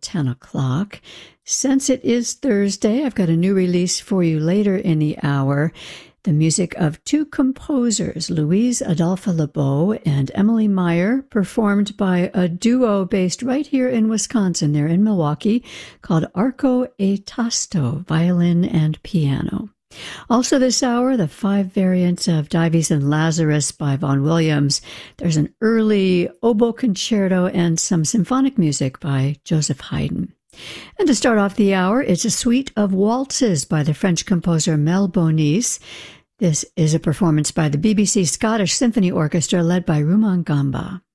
10 o'clock. Since it is Thursday, I've got a new release for you later in the hour. The music of two composers, Louise Adolphe Lebeau and Emily Meyer, performed by a duo based right here in Wisconsin. They're in Milwaukee, called Arco e Tasto, violin and piano. Also this hour, the 5 variants of Dives and Lazarus by Vaughan Williams. There's an early oboe concerto and some symphonic music by Joseph Haydn. And to start off the hour, it's a suite of waltzes by the French composer Mel Bonis. This is a performance by the BBC Scottish Symphony Orchestra led by Rumaan Gamba.